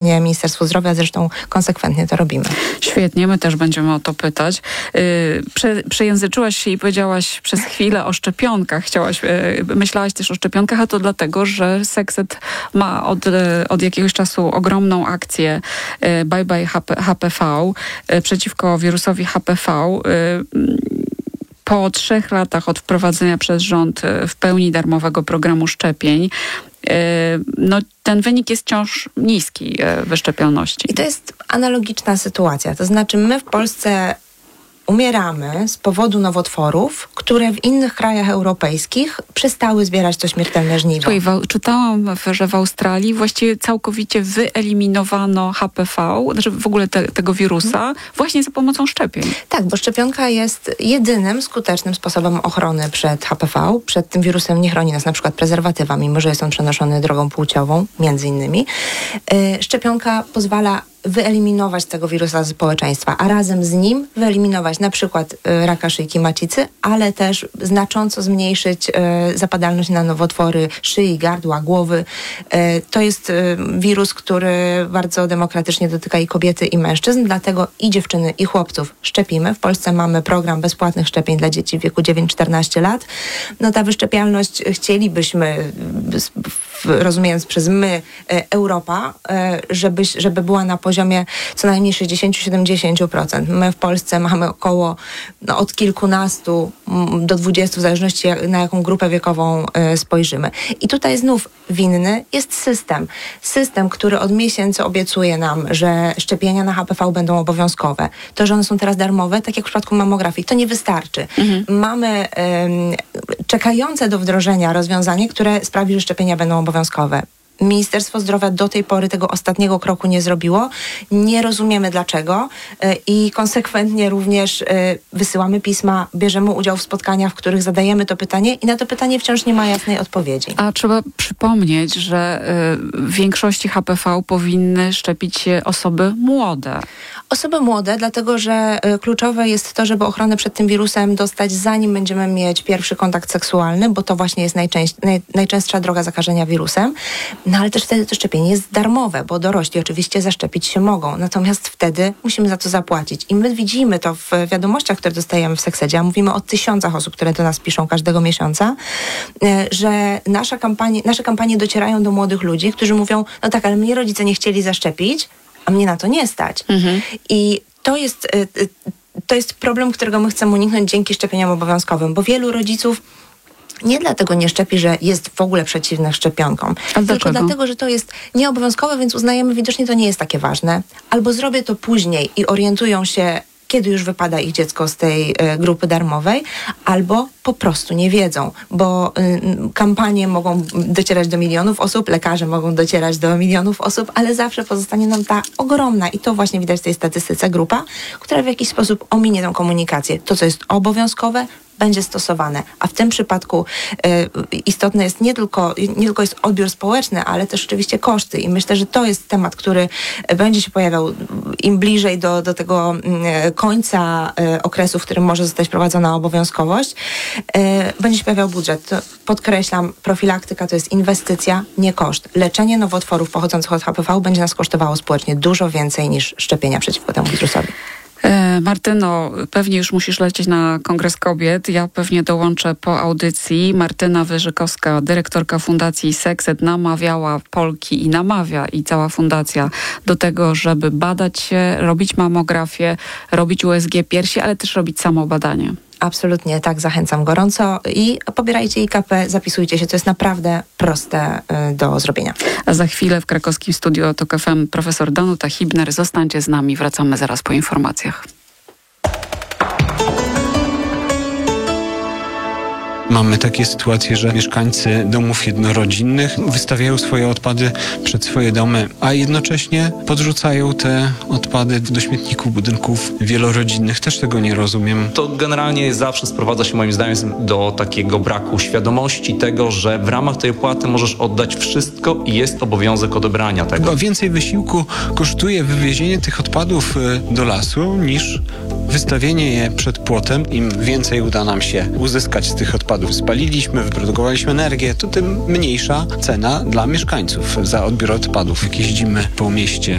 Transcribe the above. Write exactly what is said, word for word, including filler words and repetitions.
polecenie Ministerstwu Zdrowia, zresztą konsekwentnie to robimy. Świetnie, my też będziemy o to pytać. Prze, przejęzyczyłaś się i powiedziałaś przez chwilę o szczepionkach. Chciałaś, myślałaś też o szczepionkach, a to dlatego, że Sekset ma od, od jakiegoś czasu ogromną akcję Bye Bye H P V przeciwko wirusowi H P V. Po trzech latach od wprowadzenia przez rząd w pełni darmowego programu szczepień, no, ten wynik jest wciąż niski wyszczepialności. I to jest analogiczna sytuacja. To znaczy my w Polsce umieramy z powodu nowotworów, które w innych krajach europejskich przestały zbierać to śmiertelne żniwo. Słuchaj, w, czytałam, że w Australii właściwie całkowicie wyeliminowano H P V, znaczy w ogóle te, tego wirusa, hmm. właśnie za pomocą szczepień. Tak, bo szczepionka jest jedynym skutecznym sposobem ochrony przed H P V. Przed tym wirusem nie chroni nas na przykład prezerwatywa, mimo że jest on przenoszony drogą płciową, między innymi. Yy, szczepionka pozwala wyeliminować tego wirusa ze społeczeństwa, a razem z nim wyeliminować na przykład y, raka szyjki macicy, ale też znacząco zmniejszyć y, zapadalność na nowotwory szyi, gardła, głowy. Y, to jest y, wirus, który bardzo demokratycznie dotyka i kobiety, i mężczyzn, dlatego i dziewczyny, i chłopców szczepimy. W Polsce mamy program bezpłatnych szczepień dla dzieci w wieku dziewięć do czternastu lat. No ta wyszczepialność chcielibyśmy, rozumiejąc przez my, y, Europa, y, żeby, żeby była na poziomie poziomie co najmniej sześćdziesiąt do siedemdziesięciu procent. My w Polsce mamy około no, od kilkunastu do dwudziestu, w zależności jak, na jaką grupę wiekową y, spojrzymy. I tutaj znów winny jest system. System, który od miesięcy obiecuje nam, że szczepienia na H P V będą obowiązkowe. To, że one są teraz darmowe, tak jak w przypadku mammografii, to nie wystarczy. Mhm. Mamy y, czekające do wdrożenia rozwiązanie, które sprawi, że szczepienia będą obowiązkowe. Ministerstwo Zdrowia do tej pory tego ostatniego kroku nie zrobiło. Nie rozumiemy dlaczego i konsekwentnie również wysyłamy pisma, bierzemy udział w spotkaniach, w których zadajemy to pytanie i na to pytanie wciąż nie ma jasnej odpowiedzi. A trzeba przypomnieć, że w większości H P V powinny szczepić się osoby młode. Osoby młode, dlatego że kluczowe jest to, żeby ochronę przed tym wirusem dostać, zanim będziemy mieć pierwszy kontakt seksualny, bo to właśnie jest najczęst, naj, najczęstsza droga zakażenia wirusem. No ale też wtedy to szczepienie jest darmowe, bo dorośli oczywiście zaszczepić się mogą. Natomiast wtedy musimy za to zapłacić. I my widzimy to w wiadomościach, które dostajemy w Seksedzie, a mówimy o tysiącach osób, które do nas piszą każdego miesiąca, że nasza kampanie, nasze kampanie docierają do młodych ludzi, którzy mówią, no tak, ale mnie rodzice nie chcieli zaszczepić, a mnie na to nie stać. Mhm. I to jest, to jest problem, którego my chcemy uniknąć dzięki szczepieniom obowiązkowym, bo wielu rodziców nie dlatego nie szczepi, że jest w ogóle przeciwny szczepionkom, a tylko dlaczego? Dlatego, że to jest nieobowiązkowe, więc uznajemy, widocznie to nie jest takie ważne. Albo zrobię to później i orientują się, kiedy już wypada ich dziecko z tej y, grupy darmowej, albo po prostu nie wiedzą, bo y, kampanie mogą docierać do milionów osób, lekarze mogą docierać do milionów osób, ale zawsze pozostanie nam ta ogromna, i to właśnie widać w tej statystyce, grupa, która w jakiś sposób ominie tę komunikację. To, co jest obowiązkowe, będzie stosowane. A w tym przypadku y, istotne jest nie tylko, nie tylko jest odbiór społeczny, ale też oczywiście koszty. I myślę, że to jest temat, który będzie się pojawiał im bliżej do, do tego y, końca y, okresu, w którym może zostać wprowadzona obowiązkowość. Y, będzie się pojawiał budżet. To podkreślam, profilaktyka to jest inwestycja, nie koszt. Leczenie nowotworów pochodzących od H P V będzie nas kosztowało społecznie dużo więcej niż szczepienia przeciwko temu wirusowi. Martyno, pewnie już musisz lecieć na Kongres Kobiet. Ja pewnie dołączę po audycji. Martyna Wyżykowska, dyrektorka Fundacji Sekset, namawiała Polki i namawia i cała fundacja do tego, żeby badać się, robić mammografię, robić U S G piersi, ale też robić samobadanie. Absolutnie, tak, zachęcam gorąco i pobierajcie I K P, zapisujcie się, to jest naprawdę proste y, do zrobienia. A za chwilę w krakowskim studiu Tok F M profesor Danuta Hibner. Zostańcie z nami, wracamy zaraz po informacjach. Mamy takie sytuacje, że mieszkańcy domów jednorodzinnych wystawiają swoje odpady przed swoje domy, a jednocześnie podrzucają te odpady do śmietników budynków wielorodzinnych. Też tego nie rozumiem. To generalnie zawsze sprowadza się moim zdaniem do takiego braku świadomości tego, że w ramach tej opłaty możesz oddać wszystko i jest obowiązek odebrania tego. Chyba więcej wysiłku kosztuje wywiezienie tych odpadów do lasu niż wystawienie je przed płotem. Im więcej uda nam się uzyskać z tych odpadów, spaliliśmy, wyprodukowaliśmy energię, to tym mniejsza cena dla mieszkańców za odbiór odpadów. Jak jeździmy po mieście